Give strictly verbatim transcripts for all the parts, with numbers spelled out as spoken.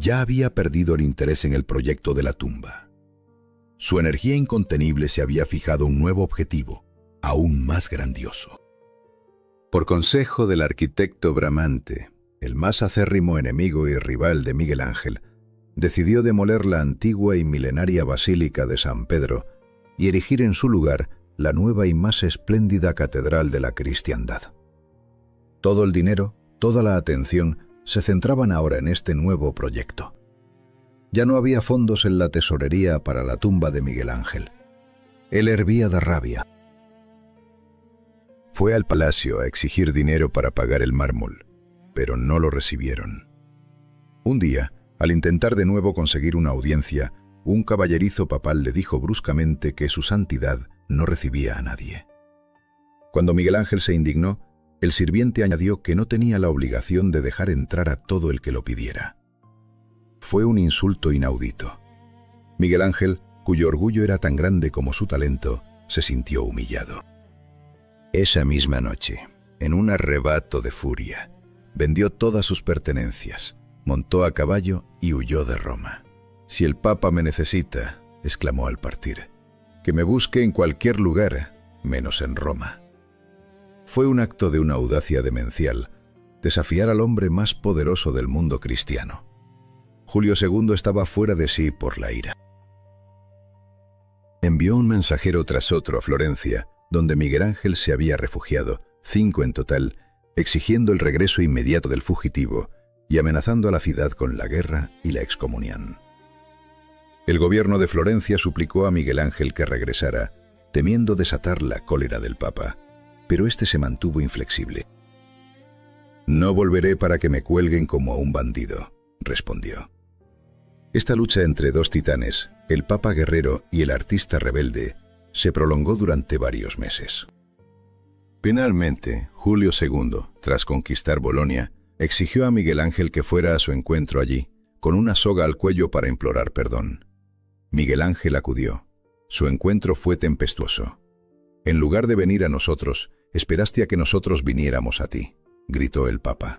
ya había perdido el interés en el proyecto de la tumba. Su energía incontenible se había fijado un nuevo objetivo, aún más grandioso. Por consejo del arquitecto Bramante, el más acérrimo enemigo y rival de Miguel Ángel, decidió demoler la antigua y milenaria Basílica de San Pedro y erigir en su lugar la nueva y más espléndida catedral de la cristiandad. Todo el dinero, toda la atención, se centraban ahora en este nuevo proyecto. Ya no había fondos en la tesorería para la tumba de Miguel Ángel. Él hervía de rabia. Fue al palacio a exigir dinero para pagar el mármol, pero no lo recibieron. Un día, al intentar de nuevo conseguir una audiencia, un caballerizo papal le dijo bruscamente que su santidad no recibía a nadie. Cuando Miguel Ángel se indignó, el sirviente añadió que no tenía la obligación de dejar entrar a todo el que lo pidiera. Fue un insulto inaudito. Miguel Ángel, cuyo orgullo era tan grande como su talento, se sintió humillado. Esa misma noche, en un arrebato de furia, vendió todas sus pertenencias, montó a caballo y huyó de Roma. «Si el Papa me necesita», exclamó al partir, «que me busque en cualquier lugar, menos en Roma». Fue un acto de una audacia demencial, desafiar al hombre más poderoso del mundo cristiano. Julio segundo estaba fuera de sí por la ira. Envió un mensajero tras otro a Florencia, donde Miguel Ángel se había refugiado, cinco en total, exigiendo el regreso inmediato del fugitivo y amenazando a la ciudad con la guerra y la excomunión. El gobierno de Florencia suplicó a Miguel Ángel que regresara, temiendo desatar la cólera del Papa, pero éste se mantuvo inflexible. «No volveré para que me cuelguen como a un bandido», respondió. Esta lucha entre dos titanes, el Papa guerrero y el artista rebelde, se prolongó durante varios meses. Finalmente, Julio segundo, tras conquistar Bolonia, exigió a Miguel Ángel que fuera a su encuentro allí, con una soga al cuello para implorar perdón. Miguel Ángel acudió. Su encuentro fue tempestuoso. «En lugar de venir a nosotros, esperaste a que nosotros viniéramos a ti», gritó el Papa.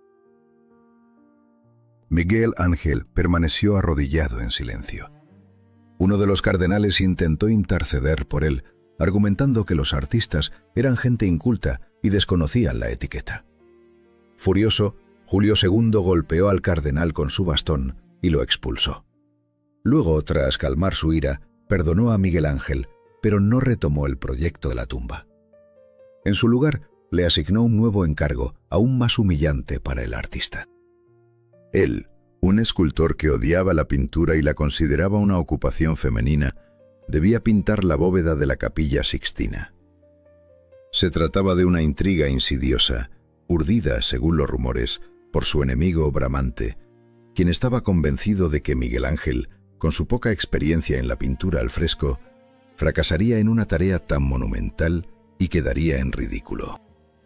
Miguel Ángel permaneció arrodillado en silencio. Uno de los cardenales intentó interceder por él, argumentando que los artistas eran gente inculta y desconocían la etiqueta. Furioso, Julio segundo golpeó al cardenal con su bastón y lo expulsó. Luego, tras calmar su ira, perdonó a Miguel Ángel, pero no retomó el proyecto de la tumba. En su lugar, le asignó un nuevo encargo, aún más humillante para el artista. Él, un escultor que odiaba la pintura y la consideraba una ocupación femenina, debía pintar la bóveda de la Capilla Sixtina. Se trataba de una intriga insidiosa, urdida, según los rumores, por su enemigo Bramante, quien estaba convencido de que Miguel Ángel, con su poca experiencia en la pintura al fresco, fracasaría en una tarea tan monumental y quedaría en ridículo.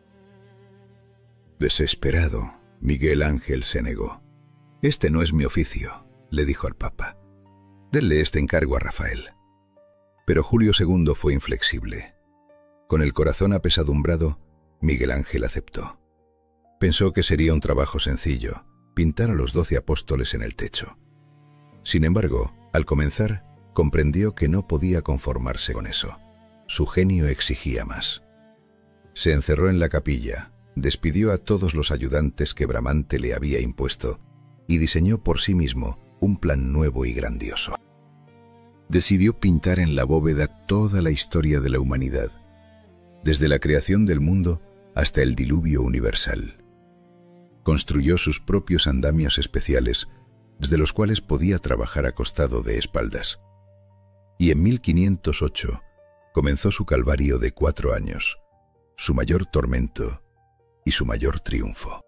Desesperado, Miguel Ángel se negó. «Este no es mi oficio», le dijo al Papa. «Denle este encargo a Rafael». Pero Julio segundo fue inflexible. Con el corazón apesadumbrado, Miguel Ángel aceptó. Pensó que sería un trabajo sencillo, pintar a los doce apóstoles en el techo. Sin embargo, al comenzar, comprendió que no podía conformarse con eso. Su genio exigía más. Se encerró en la capilla, despidió a todos los ayudantes que Bramante le había impuesto y diseñó por sí mismo un plan nuevo y grandioso. Decidió pintar en la bóveda toda la historia de la humanidad, desde la creación del mundo hasta el diluvio universal. Construyó sus propios andamios especiales, desde los cuales podía trabajar acostado de espaldas. Y en mil quinientos ocho comenzó su calvario de cuatro años, su mayor tormento y su mayor triunfo.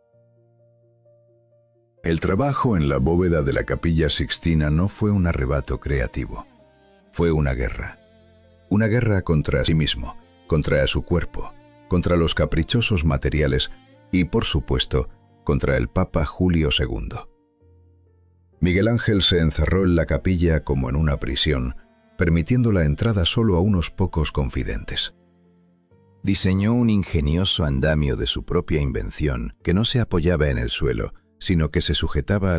El trabajo en la bóveda de la Capilla Sixtina no fue un arrebato creativo. Fue una guerra. Una guerra contra sí mismo, contra su cuerpo, contra los caprichosos materiales y, por supuesto, contra el Papa Julio segundo. Miguel Ángel se encerró en la capilla como en una prisión, permitiendo la entrada solo a unos pocos confidentes. Diseñó un ingenioso andamio de su propia invención que no se apoyaba en el suelo, sino que se sujetaba a